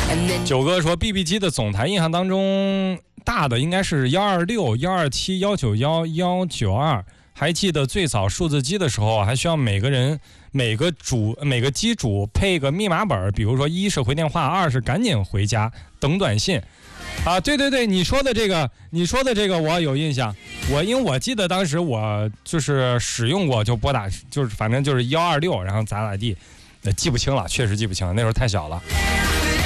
九哥说 BB 机的总台印象当中大的应该是126、127、191、192。还记得最早数字机的时候，还需要每个机主配个密码本，比如说1是回电话，2是赶紧回家等短信。啊，对对对，你说的这个我有印象。因为我记得当时我就是使用过，就拨打，就是反正就是126，然后咋地，记不清了，确实记不清了，那时候太小了。